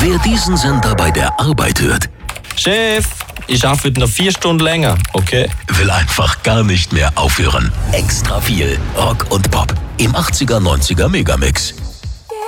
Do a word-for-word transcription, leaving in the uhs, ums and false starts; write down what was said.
Wer diesen Sender bei der Arbeit hört, Chef, ich arbeite heute noch vier Stunden länger, okay? will einfach gar nicht mehr aufhören. Extra viel Rock und Pop im achtziger, neunziger Megamix.